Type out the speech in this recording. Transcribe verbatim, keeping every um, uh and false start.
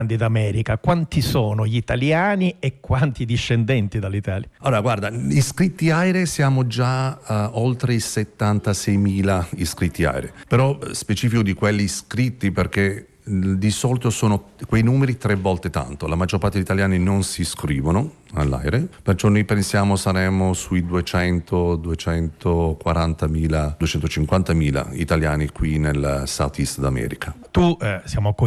d'America, quanti sono gli italiani e quanti discendenti dall'Italia? Allora, guarda, iscritti AIRE siamo già uh, oltre i settantaseimila iscritti AIRE, però specifico di quelli iscritti perché di solito sono quei numeri tre volte tanto. La maggior parte degli italiani non si iscrivono all'AIRE, perciò noi pensiamo saremo sui duecento, duecentoquarantamila, duecentocinquantamila italiani qui nel Southeast d'America. Tu, eh, siamo